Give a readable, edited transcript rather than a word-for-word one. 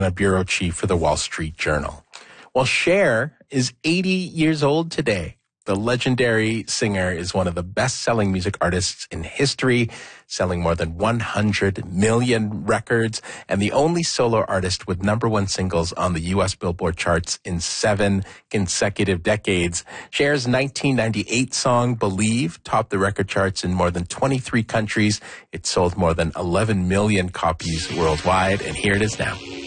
a bureau chief for the Wall Street Journal. Well, Cher is 80 years old today. The legendary singer is one of the best-selling music artists in history, selling more than 100 million records, and the only solo artist with #1 singles on the U.S. Billboard charts in 7 consecutive decades. Cher's 1998 song, Believe, topped the record charts in more than 23 countries. It sold more than 11 million copies worldwide, and here it is now.